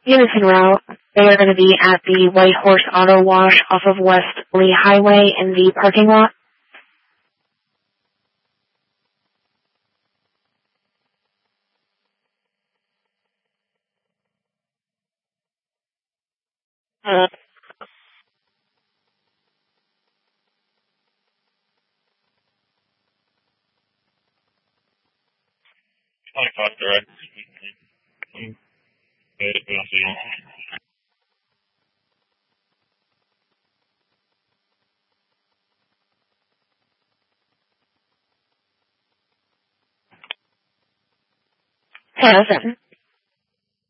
Unison route. They are going to be at the White Horse Auto Wash off of West Lee Highway in the parking lot. Uh, 25 direct. Hey, listen.